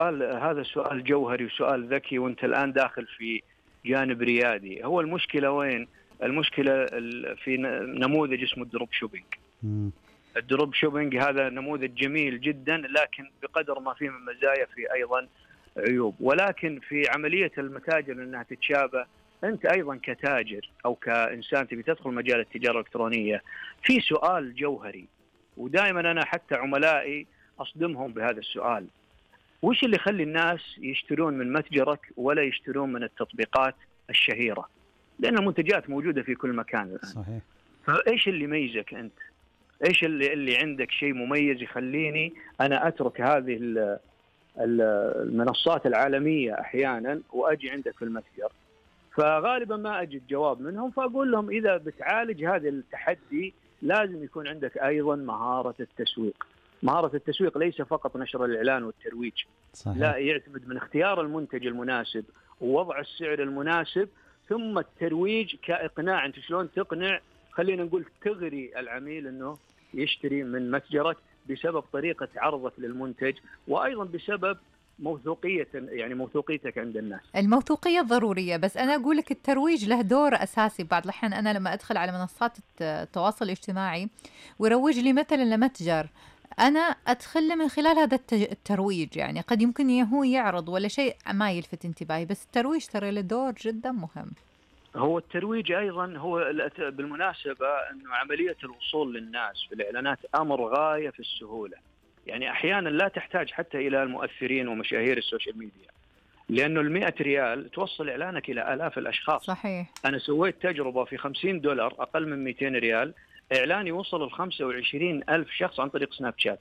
هذا سؤال جوهري وسؤال ذكي، وانت الآن داخل في جانب ريادي. هو المشكلة وين؟ المشكلة في نموذج اسمه الدروب شوبينج. الدروب شوبينج هذا نموذج جميل جدا، لكن بقدر ما فيه من مزايا في أيضا عيوب. ولكن في عملية المتاجر أنها تتشابه، أنت أيضا كتاجر أو كإنسان تبي تدخل مجال التجارة الإلكترونية، في سؤال جوهري، ودائما أنا حتى عملائي أصدمهم بهذا السؤال: وش اللي يخلي الناس يشترون من متجرك ولا يشترون من التطبيقات الشهيرة؟ لأن المنتجات موجودة في كل مكان الآن. صحيح. فإيش اللي يميزك أنت؟ إيش اللي عندك شيء مميز يخليني أنا أترك هذه المنصات العالمية أحيانا وأجي عندك في المتجر؟ فغالبا ما أجد جواب منهم، فأقول لهم إذا بتعالج هذا التحدي لازم يكون عندك أيضا مهارة التسويق. مهارة التسويق ليس فقط نشر الإعلان والترويج. صحيح. لا، يعتمد من اختيار المنتج المناسب ووضع السعر المناسب، ثم الترويج كإقناع. أنت شلون تقنع، خلينا نقول تغري العميل أنه يشتري من متجرك بسبب طريقة عرضك للمنتج، وأيضا بسبب موثوقيتك عند الناس. الموثوقية ضرورية، بس أنا أقول لك الترويج له دور أساسي. بعض الأحيان أنا لما أدخل على منصات التواصل الاجتماعي ويروج لي مثلا لمتجر، أنا أدخل من خلال هذا الترويج، يعني قد يمكن هو يعرض ولا شيء ما يلفت انتباهي، بس الترويج ترى له دور جدا مهم. هو الترويج أيضا هو بالمناسبة أنه عملية الوصول للناس في الإعلانات أمر غاية في السهولة. يعني أحيانا لا تحتاج حتى إلى المؤثرين ومشاهير السوشيال ميديا، لأنه 100 ريال توصل إعلانك إلى آلاف الأشخاص. صحيح. أنا سويت تجربة في $50 أقل من 200 ريال، إعلاني وصل ل 25,000 شخص عن طريق سناب شات.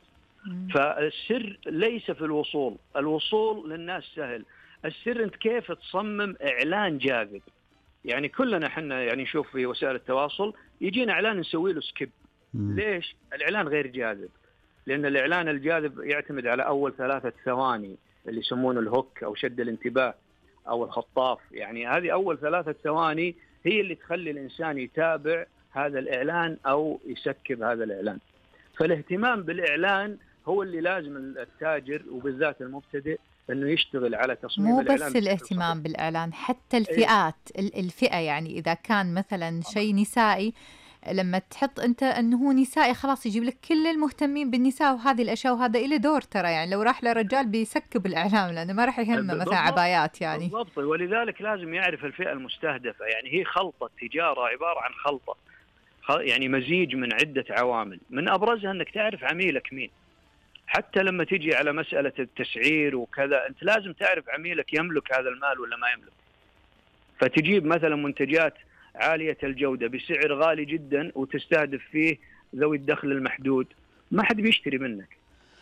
فالسر ليس في الوصول للناس سهل. السر أنت كيف تصمم إعلان جاذب. يعني كلنا حنا يعني نشوف في وسائل التواصل يجينا إعلان نسوي له سكيب. ليش؟ الإعلان غير جاذب. لأن الإعلان الجاذب يعتمد على أول 3 ثواني اللي يسمونه الهوك أو شد الانتباه أو الخطاف. يعني هذه أول 3 ثواني هي اللي تخلي الإنسان يتابع هذا الإعلان أو يسكب هذا الإعلان. فالاهتمام بالإعلان هو اللي لازم التاجر وبالذات المبتدئ أنه يشتغل على تصميم مو الإعلان. بس الاهتمام بالإعلان، حتى الفئات. الفئة يعني إذا كان مثلا شيء نسائي، لما تحط أنت أنه هو نسائي خلاص يجيب لك كل المهتمين بالنساء وهذه الأشياء، وهذا إله دور ترى. يعني لو راح لرجال بيسكب الإعلام لأنه ما راح يهمه مثلا عبايات يعني. بالضبط. ولذلك لازم يعرف الفئة المستهدفة. يعني هي خلطة تجارة، عبارة عن خلطة، يعني مزيج من عدة عوامل، من أبرزها أنك تعرف عميلك مين. حتى لما تيجي على مسألة التسعير وكذا، أنت لازم تعرف عميلك يملك هذا المال ولا ما يملك. فتجيب مثلا منتجات عالية الجودة بسعر غالي جدا وتستهدف فيه ذوي الدخل المحدود، ما حد بيشتري منك.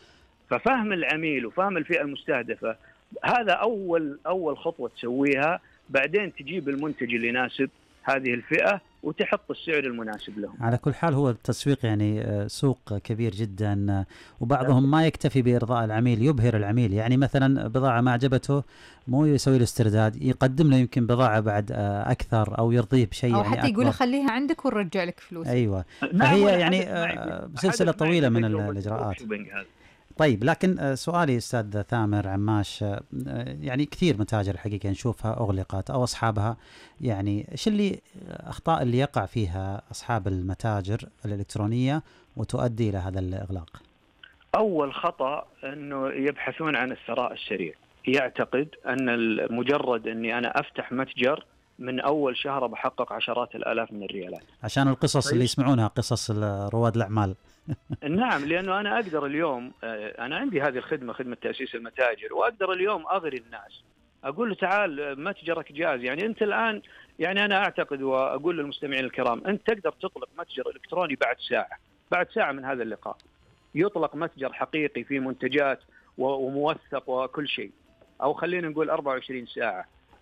ففهم العميل وفهم الفئة المستهدفة هذا أول خطوة تسويها. بعدين تجيب المنتج اللي يناسب هذه الفئة وتحط السعر المناسب لهم. على كل حال هو التسويق يعني سوق كبير جدا، وبعضهم ما يكتفي بإرضاء العميل، يبهر العميل. يعني مثلا بضاعة ما عجبته مو يسوي له استرداد، يقدم له يمكن بضاعة بعد أكثر أو يرضيه بشيء أو يعني حتى يقول خليها عندك ونرجع لك فلوس. أيوة. فهي يعني سلسلة طويلة من الإجراءات. طيب، لكن سؤالي أستاذ ثامر عماش، يعني كثير متاجر الحقيقة نشوفها أغلقت أو أصحابها، يعني إيش أخطاء اللي يقع فيها أصحاب المتاجر الإلكترونية وتؤدي إلى هذا الإغلاق؟ أول خطأ أنه يبحثون عن الثراء السريع. يعتقد أن مجرد أني أنا أفتح متجر من أول شهر بحقق عشرات الآلاف من الريالات، عشان القصص اللي يسمعونها قصص رواد الأعمال. نعم، لأنه أنا أقدر اليوم، أنا عندي هذه الخدمة، خدمة تأسيس المتاجر، وأقدر اليوم أغري الناس، أقول له تعال متجرك جاهز. يعني أنت الآن، يعني أنا أعتقد وأقول للمستمعين الكرام، أنت تقدر تطلق متجر إلكتروني بعد ساعة من هذا اللقاء يطلق متجر حقيقي فيه منتجات وموثق وكل شيء، أو خلينا نقول 24 ساعة.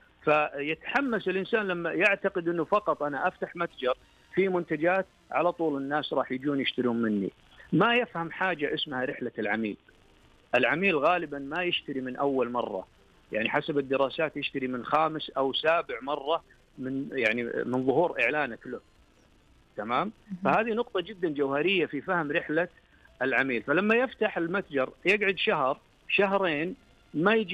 فيتحمس الإنسان لما يعتقد أنه فقط أنا أفتح متجر في منتجات على طول الناس راح يجون يشترون مني. ما يفهم حاجة اسمها رحلة العميل. العميل غالبا ما يشتري من أول مرة، يعني حسب الدراسات يشتري من 5 أو 7 مرة من ظهور إعلانك له. تمام؟ فهذه نقطة جدا جوهرية في فهم رحلة العميل. فلما يفتح المتجر يقعد شهر شهرين ما يجي